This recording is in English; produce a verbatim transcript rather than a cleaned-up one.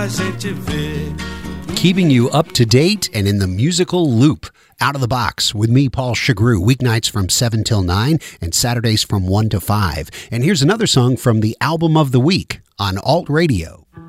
a gente vê. Keeping you up to date and in the musical loop. Out of the Box with me, Paul Chagru, weeknights from seven till nine and Saturdays from one to five. And here's another song from the album of the week on Alt Radio.